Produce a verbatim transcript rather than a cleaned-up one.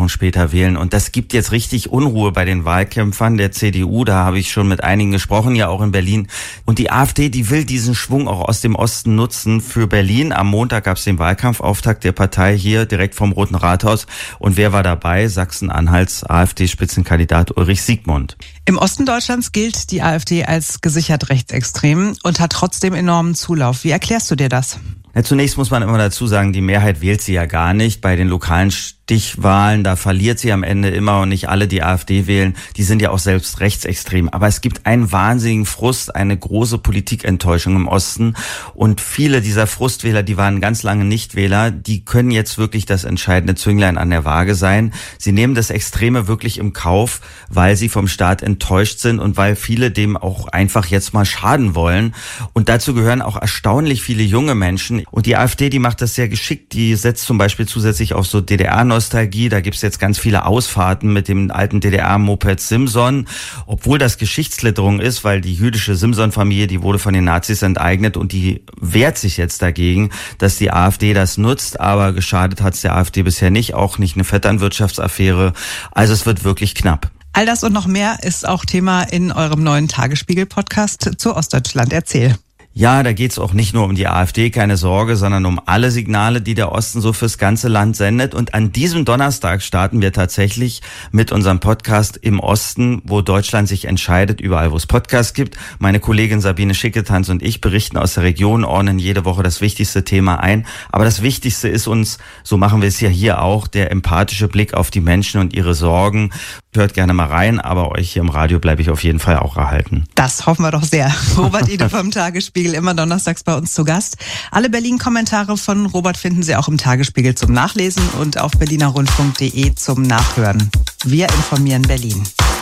Wochen später wählen. Und das gibt jetzt richtig Unruhe bei den Wahlkämpfern der C D U. Da habe ich schon mit einigen gesprochen, ja auch in Berlin. Und die AfD, die will diesen Schwung auch aus dem Osten nutzen für Berlin. Am Montag gab es den Wahlkampfauftakt der Partei hier direkt vom Roten Rathaus. Und wer war dabei? Sachsen-Anhalts AfD-Spitzenkandidat Ulrich Siegmund. Im Osten Deutschlands gilt die AfD als gesichert rechtsextrem und hat trotzdem enormen Zulauf. Wie erklärst du dir das? Ja, zunächst muss man immer dazu sagen, die Mehrheit wählt sie ja gar nicht. Bei den lokalen Stichwahlen, da verliert sie am Ende immer und nicht alle, die AfD wählen, die sind ja auch selbst rechtsextrem. Aber es gibt einen wahnsinnigen Frust, eine große Politikenttäuschung im Osten und viele dieser Frustwähler, die waren ganz lange Nichtwähler, die können jetzt wirklich das entscheidende Zünglein an der Waage sein. Sie nehmen das Extreme wirklich im Kauf, weil sie vom Staat enttäuscht sind und weil viele dem auch einfach jetzt mal schaden wollen. Und dazu gehören auch erstaunlich viele junge Menschen. Und die AfD, die macht das sehr geschickt. Die setzt zum Beispiel zusätzlich auf so D D R-Nostalgie. Da gibt's jetzt ganz viele Ausfahrten mit dem alten D D R-Moped Simson. Obwohl das Geschichtsklitterung ist, weil die jüdische Simson-Familie, die wurde von den Nazis enteignet und die wehrt sich jetzt dagegen, dass die AfD das nutzt. Aber geschadet hat's der AfD bisher nicht, auch nicht eine Vetternwirtschaftsaffäre. Also es wird wirklich knapp. All das und noch mehr ist auch Thema in eurem neuen Tagesspiegel-Podcast zu Ostdeutschland. Erzähl. Ja, da geht's auch nicht nur um die AfD, keine Sorge, sondern um alle Signale, die der Osten so fürs ganze Land sendet. Und an diesem Donnerstag starten wir tatsächlich mit unserem Podcast im Osten, wo Deutschland sich entscheidet, überall wo es Podcasts gibt. Meine Kollegin Sabine Schicketanz und ich berichten aus der Region, ordnen jede Woche das wichtigste Thema ein. Aber das Wichtigste ist uns, so machen wir es ja hier auch, der empathische Blick auf die Menschen und ihre Sorgen. Hört gerne mal rein, aber euch hier im Radio bleibe ich auf jeden Fall auch erhalten. Das hoffen wir doch sehr. Robert Ide vom Tagesspiegel, immer donnerstags bei uns zu Gast. Alle Berlin-Kommentare von Robert finden Sie auch im Tagesspiegel zum Nachlesen und auf berliner rundfunk punkt de zum Nachhören. Wir informieren Berlin.